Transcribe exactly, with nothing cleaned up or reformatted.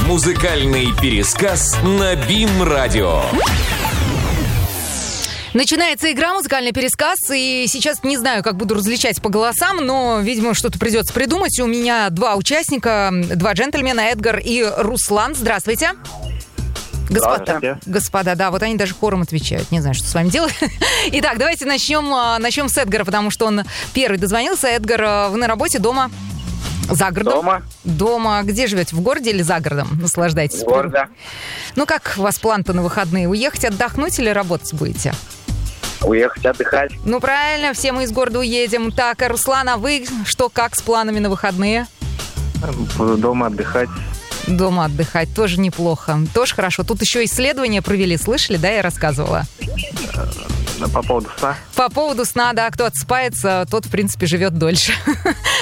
Музыкальный пересказ на БИМ-радио. Начинается игра «Музыкальный пересказ», и сейчас не знаю, как буду различать по голосам, но, видимо, что-то придется придумать. У меня два участника, два джентльмена, Эдгар и Руслан. Здравствуйте. Господа, господа, да, вот они даже хором отвечают. Не знаю, что с вами делать. Итак, давайте начнем, начнем с Эдгара, потому что он первый дозвонился. Эдгар, вы на работе, дома? За городом? Дома. Дома. Где живете? В городе или за городом? Наслаждайтесь. В городе. Ну, как у вас план-то на выходные? Уехать отдохнуть или работать будете? Уехать отдыхать. Ну, правильно, все мы из города уедем. Так, а Руслан, а вы что, как с планами на выходные? Буду дома отдыхать. Дома отдыхать, тоже неплохо. Тоже хорошо. Тут еще исследования провели, слышали, да, я рассказывала? По поводу сна. По поводу сна, да, кто отсыпается, тот, в принципе, живет дольше.